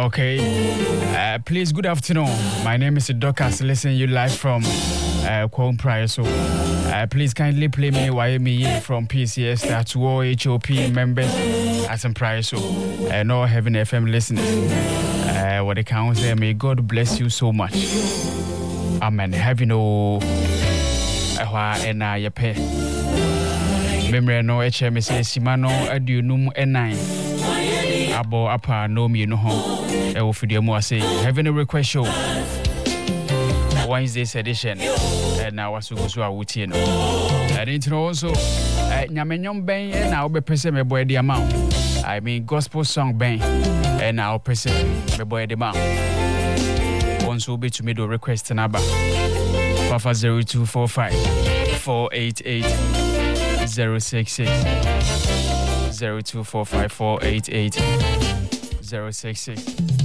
Okay. Please, good afternoon. My name is Dokas. Listen, you live from Kwon Prior. So, please kindly play me YME from PCS to all HOP members as in Prior. So, no Heaven FM listeners. What they can say, may God bless you so much. Amen. Have you know, your pay. Memory no HMS Simano Adunum N9. Abo apa no me no ho. E wo fidie mo say having a request show. Wednesday's edition. Na wasu go so awutie no. And it also nyamenyom ben na obe pese me boy the amount. I mean gospel song ben na opese me boy the amount. Once will be to me do request number 0245 488 066 0245 488 066